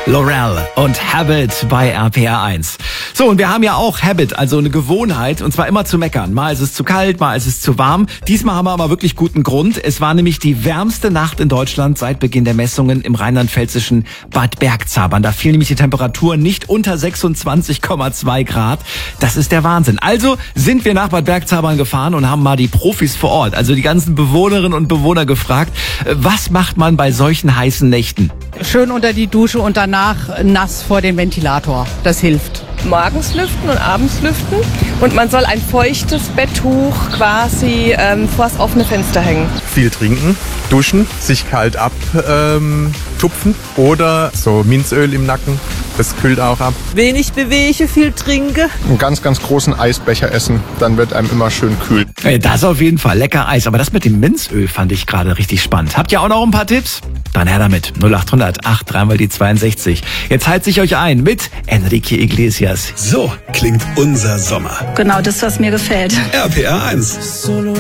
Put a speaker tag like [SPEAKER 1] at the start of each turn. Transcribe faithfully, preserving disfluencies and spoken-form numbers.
[SPEAKER 1] Laurel und Habit bei R P R eins. So, und wir haben ja auch Habit, also eine Gewohnheit, und zwar immer zu meckern. Mal ist es zu kalt, mal ist es zu warm. Diesmal haben wir aber wirklich guten Grund. Es war nämlich die wärmste Nacht in Deutschland seit Beginn der Messungen im rheinland-pfälzischen Bad Bergzabern. Da fiel nämlich die Temperatur nicht unter sechsundzwanzig Komma zwei Grad. Das ist der Wahnsinn. Also sind wir nach Bad Bergzabern gefahren und haben mal die Profis vor Ort, also die ganzen Bewohnerinnen und Bewohner gefragt, was macht man bei solchen heißen Nächten?
[SPEAKER 2] Schön unter die Dusche und danach nass vor den Ventilator. Das hilft.
[SPEAKER 3] Morgens lüften und abends lüften. Und man soll ein feuchtes Betttuch quasi ähm, vor das offene Fenster hängen.
[SPEAKER 4] Viel trinken, duschen, sich kalt abtupfen ähm, oder so Minzöl im Nacken. Das kühlt auch ab.
[SPEAKER 5] Wenig bewege, viel trinke.
[SPEAKER 6] Einen ganz, ganz großen Eisbecher essen, dann wird einem immer schön kühl.
[SPEAKER 1] Das auf jeden Fall, lecker Eis. Aber das mit dem Minzöl fand ich gerade richtig spannend. Habt ihr auch noch ein paar Tipps? Dann her damit. null acht hundert acht dreimal die zweiundsechzig. Jetzt heizt ich euch ein mit Enrique Iglesias.
[SPEAKER 7] So klingt unser Sommer.
[SPEAKER 8] Genau das, was mir gefällt.
[SPEAKER 7] R P R eins.